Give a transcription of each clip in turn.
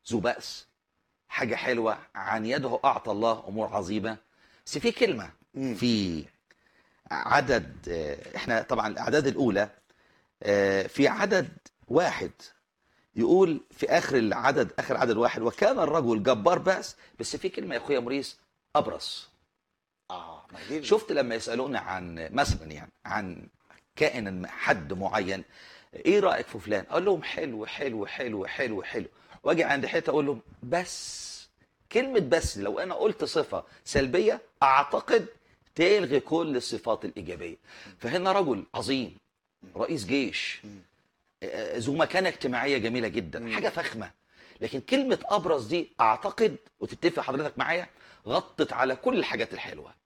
ذو بأس، حاجة حلوة، عن يده أعطى الله أمور عظيمة. بس في كلمة في عدد، احنا طبعا الأعداد الأولى، في عدد واحد يقول في آخر العدد، آخر عدد واحد: وكان الرجل جبار بأس. بس في كلمة يا أخويا موريس: أبرص. ما هي دي شفت لما يسألونا عن مثلا يعني عن كائن حد معين، ايه رأيك في فلان؟ اقول لهم حلو حلو حلو حلو حلو، واجي عند حته اقول لهم بس. كلمة بس لو انا قلت صفة سلبية اعتقد تلغي كل الصفات الإيجابية. فهنا رجل عظيم، رئيس جيش، ذو مكانة اجتماعية جميلة جدا، حاجة فخمة. لكن كلمة أبرز دي أعتقد، وتتفق حضرتك معايا، غطت على كل الحاجات الحلوة.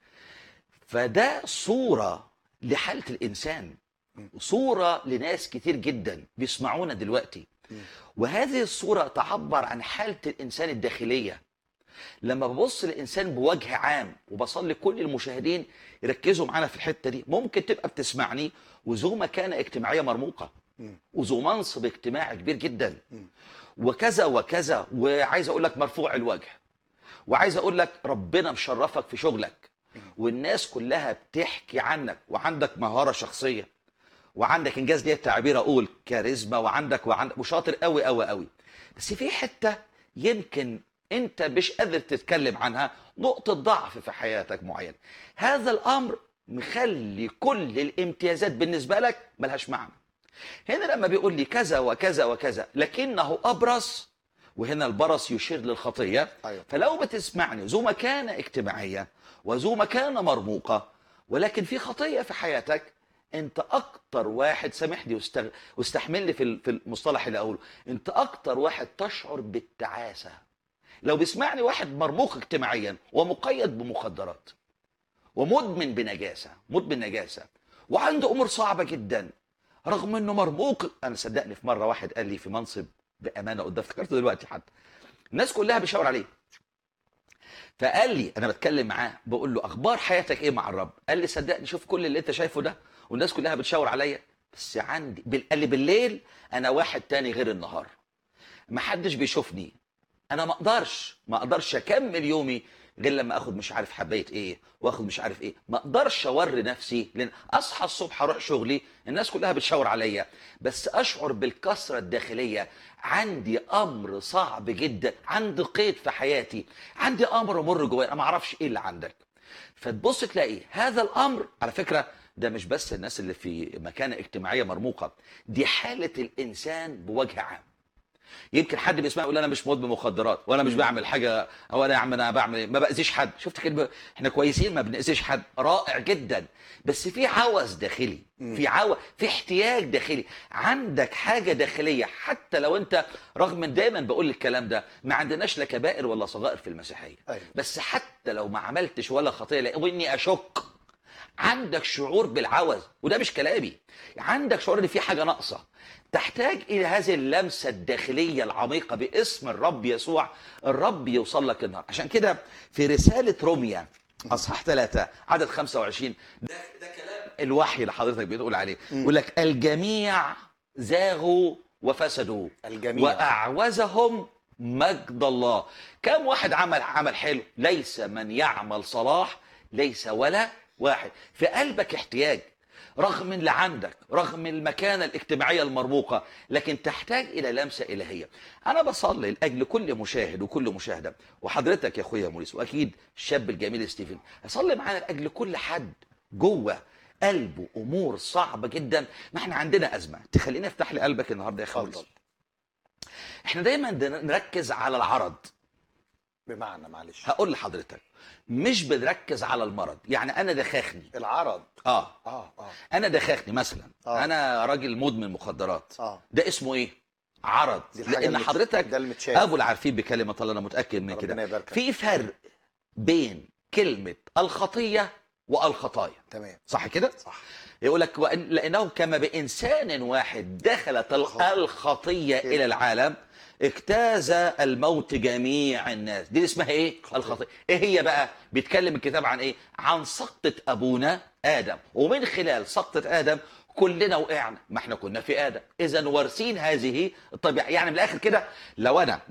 فده صورة لحالة الإنسان، صورة لناس كتير جدا بيسمعونا دلوقتي. وهذه الصورة تعبر عن حالة الإنسان الداخلية. لما ببص للإنسان بوجه عام، وبصلي كل المشاهدين يركزوا معانا في الحتة دي، ممكن تبقى بتسمعني وذو مكانة اجتماعية مرموقة، وذو منصب اجتماعي كبير جدا، وكذا وكذا، وعايز أقول لك مرفوع الوجه، وعايز أقول لك ربنا مشرفك في شغلك، والناس كلها بتحكي عنك، وعندك مهارة شخصية، وعندك انجاز ليه التعبير اقول كاريزما، وعندك وشاطر قوي قوي قوي. بس في حته يمكن انت مش قادر تتكلم عنها، نقطه ضعف في حياتك معينه. هذا الامر مخلي كل الامتيازات بالنسبه لك ملهاش معنى. هنا لما بيقول لي كذا وكذا وكذا لكنه ابرص، وهنا البرص يشير للخطيه. أيوة. فلو بتسمعني ذو مكانه اجتماعيه وذو مكانه مرموقه، ولكن في خطيه في حياتك، انت اكتر واحد، سامحني واستحملني في المصطلح اللي اقوله، انت اكتر واحد تشعر بالتعاسه. لو بيسمعني واحد مرموق اجتماعيا ومقيد بمخدرات ومدمن بنجاسه، مدمن نجاسه، وعنده امور صعبه جدا رغم انه مرموق. انا صدقني في مره واحد قال لي في منصب، بامانه قدام افتكرته دلوقتي حتى، الناس كلها بتشاور عليه، فقال لي، انا بتكلم معاه بقول له اخبار حياتك ايه مع الرب؟ قال لي صدقني شوف كل اللي انت شايفه ده والناس كلها بتشاور عليا، بس عندي قال لي بالليل انا واحد تاني غير النهار، ما حدش بيشوفني، انا ما اقدرش اكمل يومي غير لما اخد مش عارف حبايه ايه، واخد مش عارف ايه، ما اقدرش اوري نفسي، لان اصحى الصبح اروح شغلي الناس كلها بتشاور عليا، بس اشعر بالكسره الداخليه. عندي امر صعب جدا، عندي قيد في حياتي، عندي امر مر جوايا، انا ما اعرفش ايه اللي عندك. فتبص تلاقي هذا الامر، على فكره ده مش بس الناس اللي في مكانه اجتماعيه مرموقه، دي حاله الانسان بوجه عام. يمكن حد بيسمع يقول انا مش مدمن مخدرات، وانا مش بعمل حاجه، او انا يا عم انا بعمل ايه، ما باذيش حد. شفت كلمه؟ احنا كويسين ما بنأذيش حد، رائع جدا. بس في عوز داخلي، في احتياج داخلي، عندك حاجه داخليه. حتى لو انت، رغم من دايما بقول الكلام ده، ما عندناش لا كبائر ولا صغائر في المسيحيه، أيوة. بس حتى لو ما عملتش ولا خطيه، لو اني اشك، عندك شعور بالعوز، وده مش كلامي، عندك شعور ان في حاجه ناقصه، تحتاج الى هذه اللمسه الداخليه العميقه باسم الرب يسوع. الرب يوصل لك النهار. عشان كده في رساله روميا اصحاح 3 عدد 25، ده كلام الوحي اللي حضرتك بتقول عليه، يقول لك الجميع زاغوا وفسدوا، الجميع. واعوزهم مجد الله. كم واحد عمل حلو؟ ليس من يعمل صلاح، ليس ولا واحد. في قلبك احتياج رغم اللي عندك، رغم المكانة الاجتماعية المرموقة، لكن تحتاج إلى لمسة إلهية. أنا بصلي لأجل كل مشاهد وكل مشاهدة، وحضرتك يا أخويا موريس، وأكيد الشاب الجميل ستيفن، أصلي معانا لأجل كل حد جوه قلبه أمور صعبة جدا. ما احنا عندنا أزمة تخلينا افتح لي قلبك النهاردة يا أخويا موريس. اتفضل. احنا دايما نركز على العرض. بمعنى معلش هقول لحضرتك، مش بنركز على المرض. يعني أنا دخاخني، العرض. اه انا دخاخني مثلا، انا راجل مدمن مخدرات، ده اسمه ايه؟ عرض. لان حضرتك ابو العارفين بكلمه الله، انا متاكد من كده. في فرق بين كلمه الخطيه والخطايا، تمام، صح كده؟ صح. يقول لك لانه كما بانسان واحد دخلت الخطيه الى العالم، اجتاز الموت جميع الناس. دي اسمها ايه؟ الخطيه. ايه هي بقى؟ بيتكلم الكتاب عن ايه؟ عن سقطة ابونا ادم، ومن خلال سقطة ادم كلنا وقعنا، ما احنا كنا في ادم، اذا وارثين هذه الطبيعه. يعني من الاخر كده، لو انا